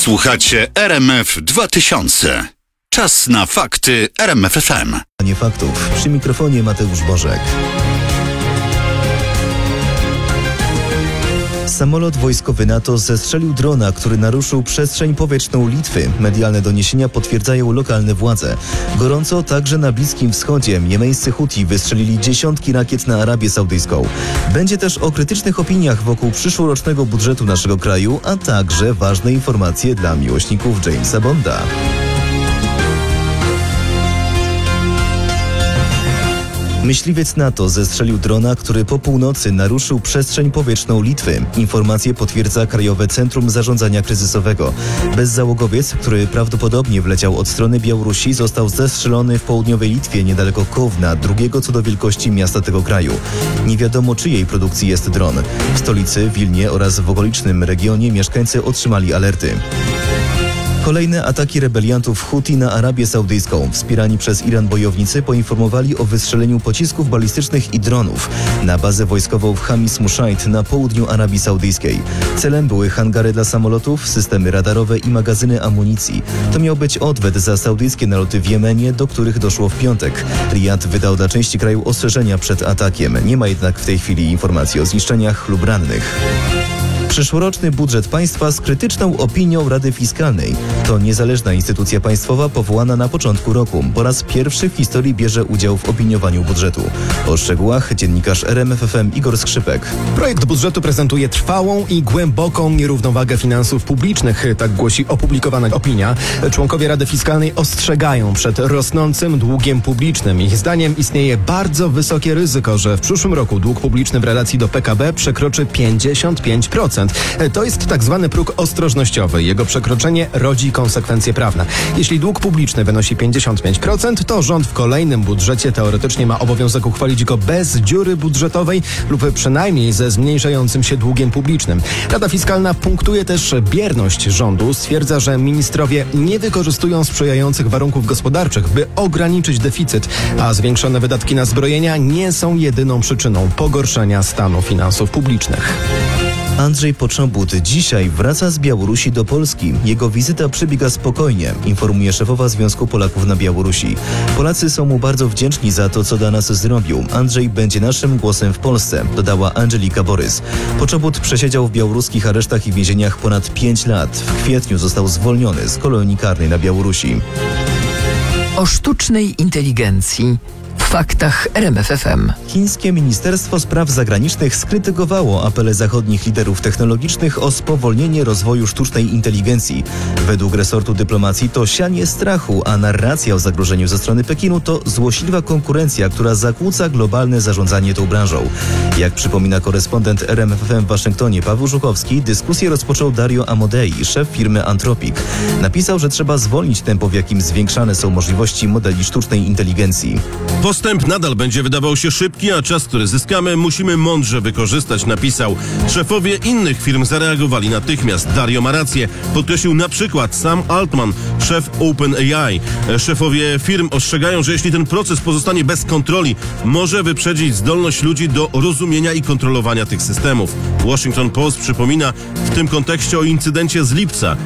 Słuchacie RMF 2000. Czas na fakty RMF FM. Nie faktów. Przy mikrofonie Mateusz Bożek. Samolot wojskowy NATO zestrzelił drona, który naruszył przestrzeń powietrzną Litwy. Medialne doniesienia potwierdzają lokalne władze. Gorąco także na Bliskim Wschodzie. Jemeńscy Huti wystrzelili dziesiątki rakiet na Arabię Saudyjską. Będzie też o krytycznych opiniach wokół przyszłorocznego budżetu naszego kraju, a także ważne informacje dla miłośników Jamesa Bonda. Myśliwiec NATO zestrzelił drona, który po północy naruszył przestrzeń powietrzną Litwy. Informacje potwierdza Krajowe Centrum Zarządzania Kryzysowego. Bezzałogowiec, który prawdopodobnie wleciał od strony Białorusi, został zestrzelony w południowej Litwie niedaleko Kowna, drugiego co do wielkości miasta tego kraju. Nie wiadomo, czyjej produkcji jest dron. W stolicy, Wilnie oraz w okolicznym regionie mieszkańcy otrzymali alerty. Kolejne ataki rebeliantów Huti na Arabię Saudyjską. Wspierani przez Iran bojownicy poinformowali o wystrzeleniu pocisków balistycznych i dronów na bazę wojskową w Hamis Mushaid na południu Arabii Saudyjskiej. Celem były hangary dla samolotów, systemy radarowe i magazyny amunicji. To miał być odwet za saudyjskie naloty w Jemenie, do których doszło w piątek. Riyad wydał dla części kraju ostrzeżenia przed atakiem. Nie ma jednak w tej chwili informacji o zniszczeniach lub rannych. Przyszłoroczny budżet państwa z krytyczną opinią Rady Fiskalnej. To niezależna instytucja państwowa powołana na początku roku. Po raz pierwszy w historii bierze udział w opiniowaniu budżetu. O szczegółach dziennikarz RMF FM Igor Skrzypek. Projekt budżetu prezentuje trwałą i głęboką nierównowagę finansów publicznych, tak głosi opublikowana opinia. Członkowie Rady Fiskalnej ostrzegają przed rosnącym długiem publicznym. Ich zdaniem istnieje bardzo wysokie ryzyko, że w przyszłym roku dług publiczny w relacji do PKB przekroczy 55%. To jest tak zwany próg ostrożnościowy. Jego przekroczenie rodzi konsekwencje prawne. Jeśli dług publiczny wynosi 55%, to rząd w kolejnym budżecie teoretycznie ma obowiązek uchwalić go bez dziury budżetowej lub przynajmniej ze zmniejszającym się długiem publicznym. Rada Fiskalna punktuje też bierność rządu. Stwierdza, że ministrowie nie wykorzystują sprzyjających warunków gospodarczych, by ograniczyć deficyt, a zwiększone wydatki na zbrojenia nie są jedyną przyczyną pogorszenia stanu finansów publicznych. Andrzej Poczobut dzisiaj wraca z Białorusi do Polski. Jego wizyta przebiega spokojnie, informuje szefowa Związku Polaków na Białorusi. Polacy są mu bardzo wdzięczni za to, co dla nas zrobił. Andrzej będzie naszym głosem w Polsce, dodała Angelika Borys. Poczobut przesiedział w białoruskich aresztach i więzieniach ponad 5 lat. W kwietniu został zwolniony z kolonii karnej na Białorusi. O sztucznej inteligencji w faktach RMF FM. Chińskie Ministerstwo Spraw Zagranicznych skrytykowało apele zachodnich liderów technologicznych o spowolnienie rozwoju sztucznej inteligencji. Według resortu dyplomacji to sianie strachu, a narracja o zagrożeniu ze strony Pekinu to złośliwa konkurencja, która zakłóca globalne zarządzanie tą branżą. Jak przypomina korespondent RMFFM w Waszyngtonie Paweł Żuchowski, dyskusję rozpoczął Dario Amodei, szef firmy Anthropic. Napisał, że trzeba zwolnić tempo, w jakim zwiększane są możliwości modeli sztucznej inteligencji. Postęp nadal będzie wydawał się szybki, a czas, który zyskamy, musimy mądrze wykorzystać, napisał. Szefowie innych firm zareagowali natychmiast. Dario ma rację, podkreślił na przykład Sam Altman, szef OpenAI. Szefowie firm ostrzegają, że jeśli ten proces pozostanie bez kontroli, może wyprzedzić zdolność ludzi do rozumienia i kontrolowania tych systemów. Washington Post przypomina w tym kontekście o incydencie z lipca.